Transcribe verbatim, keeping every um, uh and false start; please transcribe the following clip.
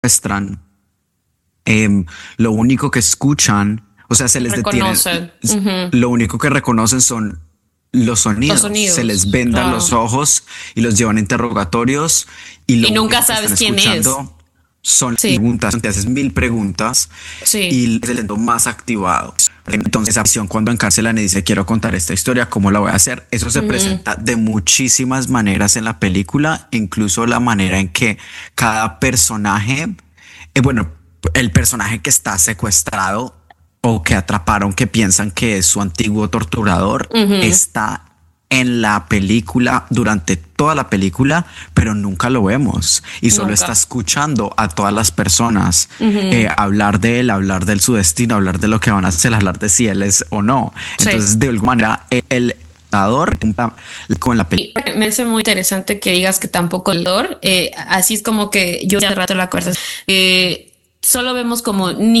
muestran, em, lo único que escuchan, o sea, se les detiene, Reconocen. s- Ujú. lo único que reconocen son los Los sonidos, se les sonidos, vendan los claro. ojos y los llevan a interrogatorios y lo Y nunca único que están sabes quién es. escuchando son Sí, preguntas, te haces mil preguntas sí. y es el endo más activado. Entonces, esa visión cuando encarcelan y dice, quiero contar esta historia, ¿cómo la voy a hacer? Eso se Ujú. presenta de muchísimas maneras en la película, incluso la manera en que cada personaje, eh, bueno, el personaje que está secuestrado o que atraparon, que piensan que es su antiguo torturador, Ujú. está en la película durante toda la película, pero nunca lo vemos y solo está Nunca. escuchando a todas las personas Ujú. eh, hablar de él, hablar de su destino, hablar de lo que van a hacer, hablar de si él es o no. Sí. Entonces, de alguna manera, el el dictador con la película. Y me parece muy interesante que digas que tampoco el dolor, eh, así es como que yo hace rato la conversación, eh, solo vemos como ni